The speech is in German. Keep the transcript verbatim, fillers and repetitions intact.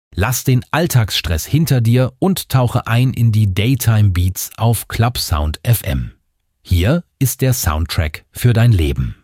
Lass den Alltagsstress hinter dir und tauche ein in die Daytime Beats auf Clubsound F M. Hier ist der Soundtrack für dein Leben.